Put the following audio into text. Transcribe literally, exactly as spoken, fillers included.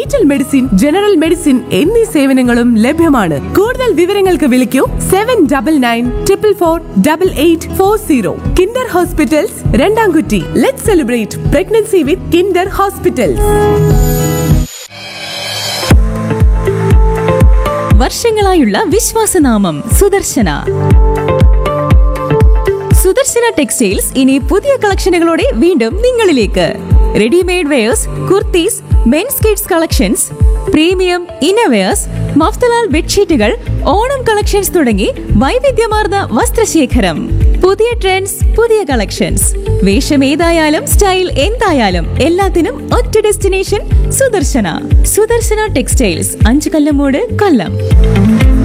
Fetal medicine, general medicine എന്നീ സേവനങ്ങളും ലഭ്യമാണ്. കൂടുതൽ വിവരങ്ങൾക്ക് വിളിക്കൂ seven double nine triple four double eight four zero. Kinder hospitals രണ്ടാംകുറ്റി. Let celebrate pregnancy വിത്ത് Kinder hospitals. വർഷങ്ങളായുള്ള വിശ്വാസനാമം Sudarshana. Sudarshana textiles ഇനി പുതിയ കളക്ഷനുകളോടെ വീണ്ടും നിങ്ങളിലേക്ക്. Readymade wears, kurtis, men's kids collections, premium innerwears, Mafatlal ബെഡ്ഷീറ്റുകൾ, Onam collections തുടങ്ങി വൈവിധ്യമാർന്ന വസ്ത്രശേഖരം. പുതിയ ട്രെൻഡ്സ്, പുതിയ കളക്ഷൻസ്. വേഷം ഏതായാലും സ്റ്റൈൽ എന്തായാലും എല്ലാത്തിനും ഒറ്റ ഡെസ്റ്റിനേഷൻ സുദർശന. സുദർശന ടെക്സ്റ്റൈൽസ്, അഞ്ചു കല്ലമൂട്, കൊല്ലം.